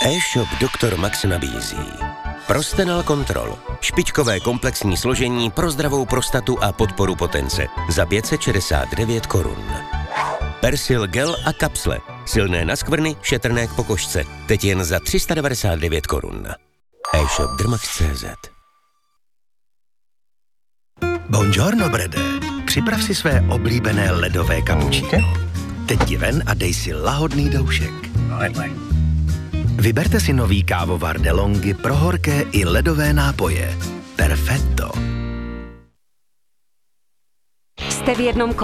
E-shop Dr. Max nabízí Prostenal Control. Špičkové komplexní složení pro zdravou prostatu a podporu potence za 569 korun. Persil gel a kapsle. Silné na skvrny, šetrné k pokožce. Teď jen za 399 korun. E-shop Drmax.cz. Buongiorno, Brede. Připrav si své oblíbené ledové kapučíno. Teď ti ven a dej si lahodný doušek. Vyberte si nový kávovar DeLonghi pro horké i ledové nápoje. Perfetto. Jste v jednom